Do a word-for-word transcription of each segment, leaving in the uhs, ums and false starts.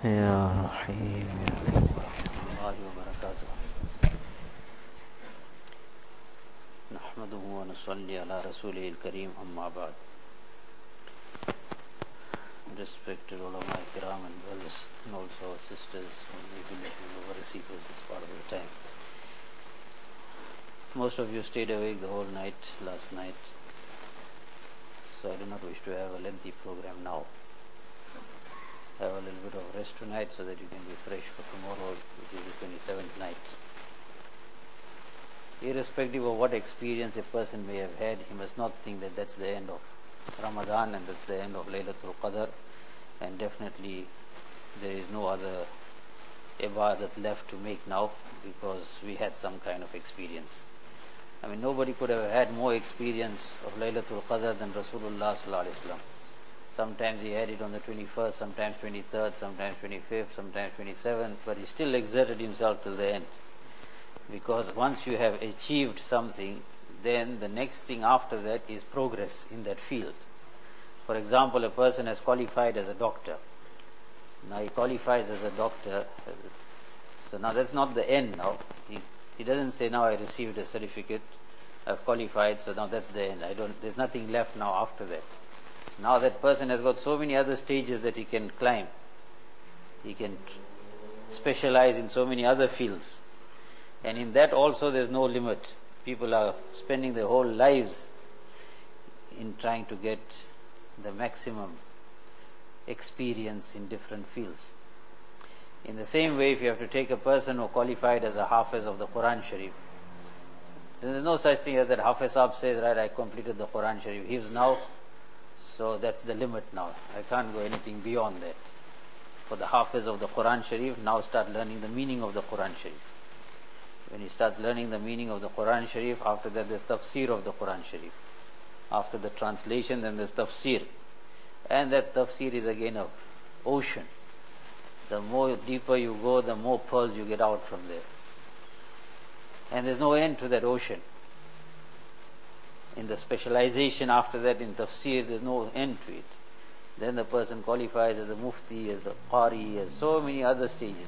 يا رحيم يا الله وبركاته. نحمده ونصلي على رسوله الكريم أما بعد. Respected ulama kiram and brothers, and also our sisters who may be listening over receivers this part of the time. Most of you stayed awake the whole night last night, so I do not wish to have a lengthy program now. Have a little bit of rest tonight so that you can be fresh for tomorrow, which is the twenty-seventh night. Irrespective of what experience a person may have had, he must not think that that's the end of Ramadan and that's the end of Laylatul Qadr, and definitely there is no other ibadat left to make now because we had some kind of experience. I mean, nobody could have had more experience of Laylatul Qadr than Rasulullah Sallallahu Alaihi Wasallam. Sometimes he had it on the twenty-first, sometimes twenty-third, sometimes twenty-fifth, sometimes twenty-seventh, but he still exerted himself till the end. Because once you have achieved something, then the next thing after that is progress in that field. For example, a person has qualified as a doctor. Now he qualifies as a doctor. So now that's not the end now. He, he doesn't say, now I received a certificate, I've qualified, so now that's the end. I don't, there's nothing left now after that. Now that person has got so many other stages that he can climb. He can specialize in so many other fields. And in that also there's no limit. People are spending their whole lives in trying to get the maximum experience in different fields. In the same way, if you have to take a person who qualified as a Hafiz of the Quran Sharif, then there's no such thing as that Hafiz Saab says, right, I completed the Quran Sharif. He is now, so that's the limit now. I can't go anything beyond that. For the Hafiz of the Quran Sharif, now start learning the meaning of the Quran Sharif. When he starts learning the meaning of the Quran Sharif, after that there's tafsir of the Quran Sharif. After the translation, then there's tafsir. And that tafsir is again an ocean. The more deeper you go, the more pearls you get out from there. And there's no end to that ocean. In the specialization after that in tafsir, there's no end to it. Then the person qualifies as a mufti, as a qari, as so many other stages.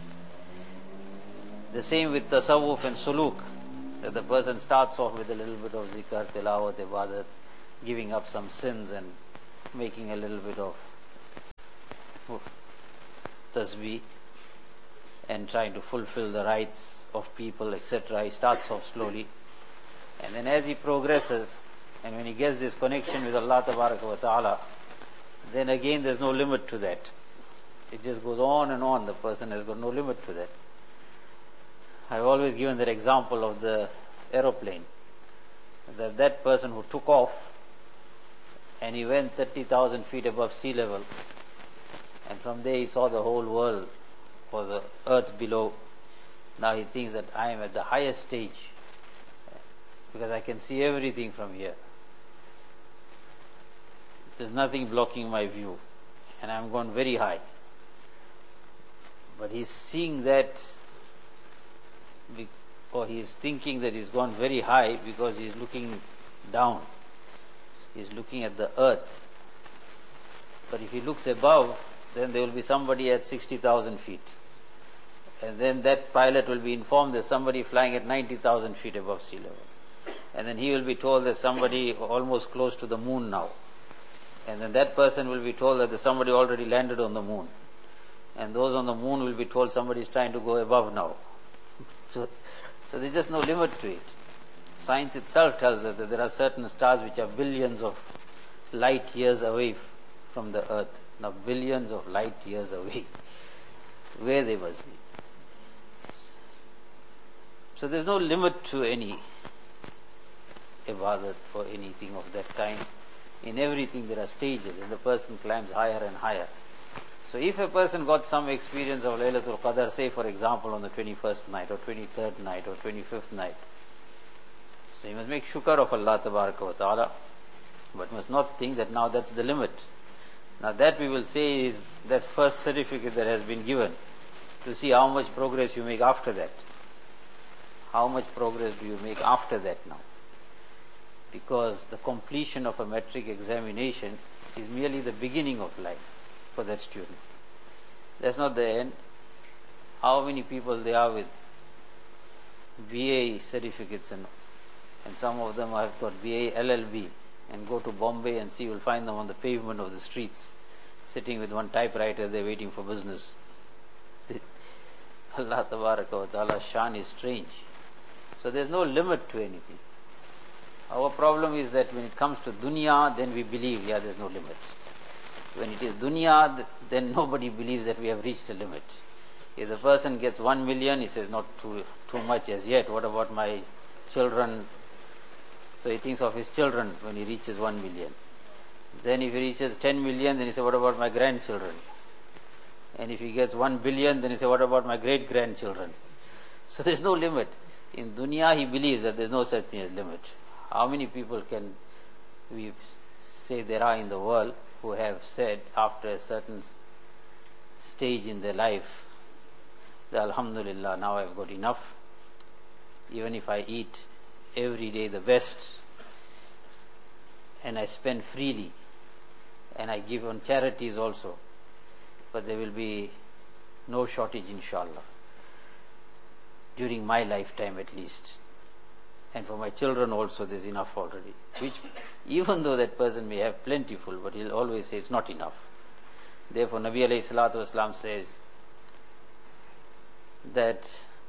The same with tasawwuf and suluk, that the person starts off with a little bit of zikr, tilawat, ibadat, giving up some sins and making a little bit of tasbih and trying to fulfill the rights of people, et cetera. He starts off slowly. And then as he progresses, and when he gets this connection with Allah Tabaraka wa Ta'ala, then again there's no limit to that. It just goes on and on. The person has got no limit to that. I've always given that example of the aeroplane. That that person who took off and he went thirty thousand feet above sea level, and from there he saw the whole world or the earth below. Now he thinks that I am at the highest stage because I can see everything from here. There's nothing blocking my view and I'm gone very high. But he's seeing that, or he's thinking that he's gone very high because he's looking down. He's looking at the earth. But if he looks above, then there will be somebody at sixty thousand feet. And then that pilot will be informed there's somebody flying at ninety thousand feet above sea level. And then he will be told there's somebody almost close to the moon now. And then that person will be told that there's somebody already landed on the moon. And those on the moon will be told somebody is trying to go above now. So, so there's just no limit to it. Science itself tells us that there are certain stars which are billions of light years away from the earth. Now billions of light years away. Where they must be. So there's no limit to any ibadat or anything of that kind. In everything there are stages and the person climbs higher and higher. So if a person got some experience of Laylatul Qadr, say for example on the twenty-first night or twenty-third night or twenty-fifth night, so he must make shukr of Allah Tabaraka wa Ta'ala, but must not think that now that's the limit. Now that we will say is that first certificate that has been given, to see how much progress you make after that. How much progress do you make after that now? Because the completion of a metric examination is merely the beginning of life for that student. That's not the end. How many people there are with B A certificates, and and some of them have got B A L L B, and go to Bombay and see, you'll find them on the pavement of the streets, sitting with one typewriter, they're waiting for business. Allah Tabaraka wa Ta'ala's shan is strange. So there's no limit to anything. Our problem is that when it comes to dunya, then we believe, yeah, there's no limit. When it is dunya, then nobody believes that we have reached a limit. If the person gets one million, he says, not too, too much as yet. What about my children? So he thinks of his children when he reaches one million. Then if he reaches ten million, then he says, what about my grandchildren? And if he gets one billion, then he says, what about my great-grandchildren? So there's no limit. In dunya, he believes that there's no such thing as limit. How many people can we say there are in the world who have said after a certain stage in their life, that Alhamdulillah, now I've got enough. Even if I eat every day the best, and I spend freely, and I give on charities also, but there will be no shortage, inshallah, during my lifetime at least. And for my children also there's enough already. Which, even though that person may have plentiful, but he'll always say it's not enough. Therefore Nabi alayhi salatu wasalam says that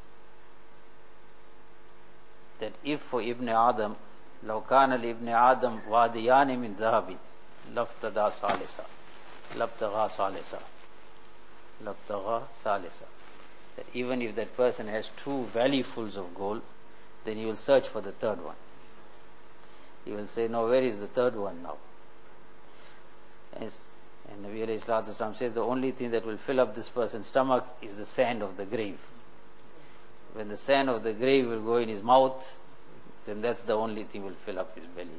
that if for Ibn Adam, law kana li Ibn Adam wadiyani min zahabin, laftada salisa, labtagha salisa, labtagha salisa. That even if that person has two valleyfuls of gold, then he will search for the third one. He will say, no, where is the third one now? As, and Nabi alayhi salatu wasalam says, the only thing that will fill up this person's stomach is the sand of the grave. When the sand of the grave will go in his mouth, then that's the only thing will fill up his belly.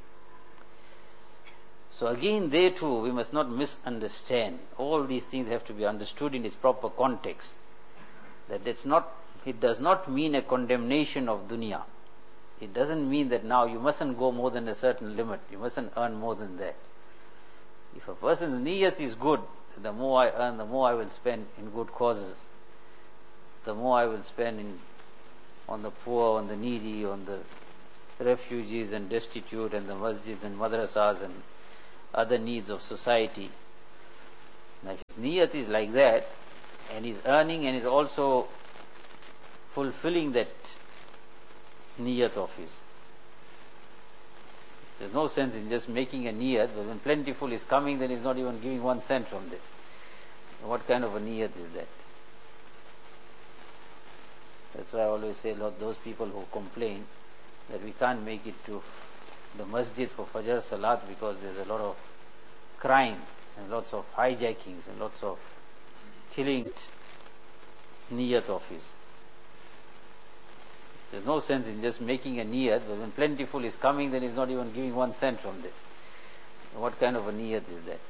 So again, there too, we must not misunderstand. All these things have to be understood in its proper context. That it's not, it does not mean a condemnation of dunya. It doesn't mean that now you mustn't go more than a certain limit. You mustn't earn more than that. If a person's niyat is good, the more I earn, the more I will spend in good causes. The more I will spend in on the poor, on the needy, on the refugees and destitute, and the masjids and madrasas and other needs of society. Now if his niyat is like that, and he's earning and is also fulfilling that niyat of his. There's no sense in just making a niyat, but when plentiful is coming, then he's not even giving one cent from there. What kind of a niyat is that? That's why I always say, Lord, those people who complain that we can't make it to the masjid for Fajr Salat because there's a lot of crime and lots of hijackings and lots of killing, niyat of his. There's no sense in just making a niyat, but when plentiful is coming, then he's not even giving one cent from there. What kind of a niyat is that?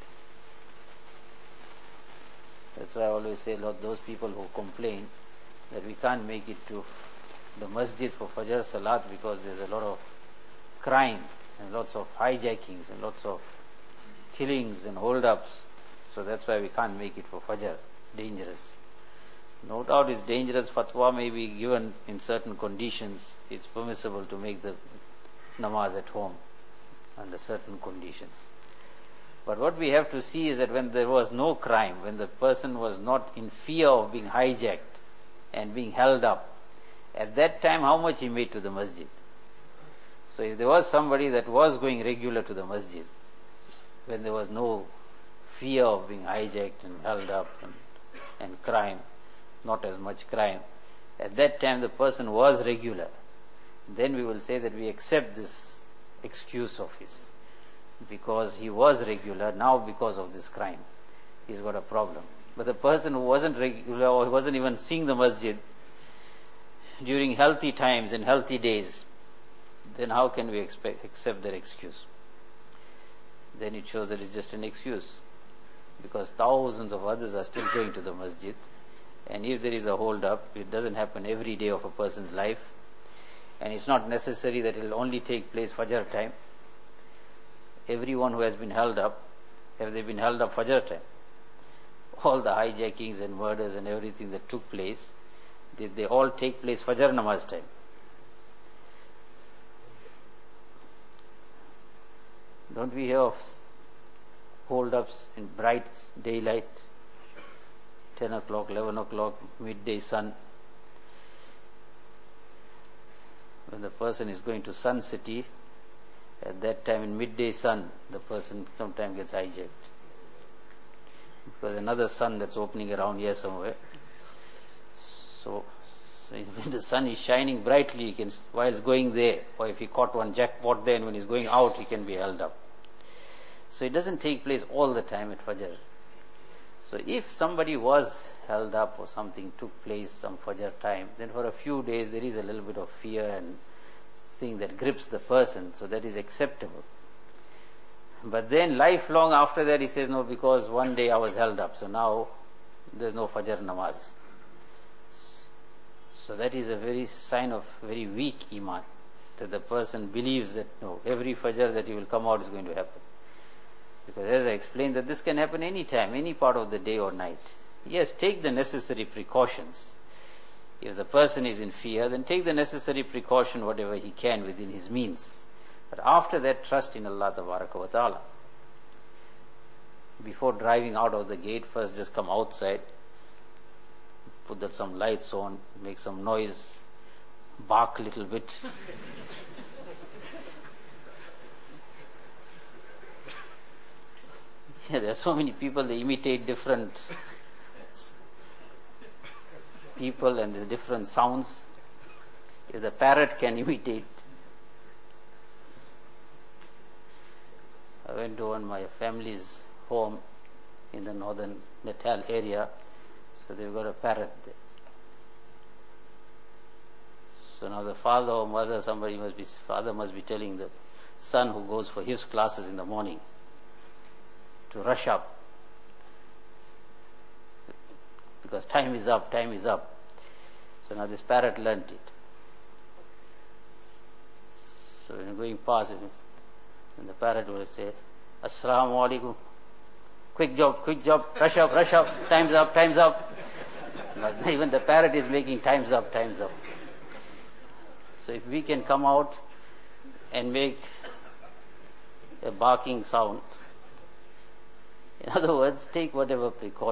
That's why I always say, Lord, those people who complain that we can't make it to the masjid for Fajr Salat because there's a lot of crime and lots of hijackings and lots of killings and hold-ups, so that's why we can't make it for Fajr. It's dangerous. No doubt it's dangerous. Fatwa may be given in certain conditions. It's permissible to make the namaz at home under certain conditions. But what we have to see is that when there was no crime, when the person was not in fear of being hijacked and being held up, at that time how much he made to the masjid. So if there was somebody that was going regular to the masjid, when there was no fear of being hijacked and held up and, and crime, not as much crime, at that time the person was regular, then we will say that we accept this excuse of his, because he was regular. Now because of this crime he's got a problem. But the person who wasn't regular, or he wasn't even seeing the masjid during healthy times and healthy days, then how can we expect, accept that excuse? Then it shows that it's just an excuse, because thousands of others are still going to the masjid. And if there is a hold up, it doesn't happen every day of a person's life, and it's not necessary that it will only take place Fajr time. Everyone who has been held up, have they been held up Fajr time? all the hijackings and murders and everything that took place, they, they all take place Fajr namaz time. Don't we hear of hold-ups in bright daylight, ten o'clock, eleven o'clock, midday sun? When the person is going to Sun City, at that time in midday sun, the person sometimes gets hijacked. Because another sun that's opening around here somewhere. So, so when the sun is shining brightly, he can, while he's going there, or if he caught one jackpot there and when he's going out, he can be held up. So it doesn't take place all the time at Fajr. So if somebody was held up or something took place some Fajr time, then for a few days there is a little bit of fear and thing that grips the person, so that is acceptable. But then lifelong after that he says, no, because one day I was held up, so now there's no Fajr namaz. So that is a very sign of very weak iman, that the person believes that no, every Fajr that he will come out is going to happen. Because as I explained, that this can happen any time, any part of the day or night. Yes, take the necessary precautions. If the person is in fear, then take the necessary precaution, whatever he can within his means. But after that, trust in Allah Tabaraka wa Ta'ala. Before driving out of the gate, first just come outside, put that some lights on, make some noise, bark a little bit. Yeah, there are so many people, they imitate different people and the different sounds. If the parrot can imitate. I went to one of my family's home in the northern Natal area, so they've got a parrot there. So now the father or mother, somebody must be, father must be telling the son who goes for his classes in the morning to rush up, because time is up, time is up. So now this parrot learnt it. So when you're going past it, and the parrot will say, Assalamu alaikum, quick job, quick job, rush up, rush up, time's up, time's up. But even the parrot is making time's up, time's up. So if we can come out and make a barking sound, in other words, take whatever precaution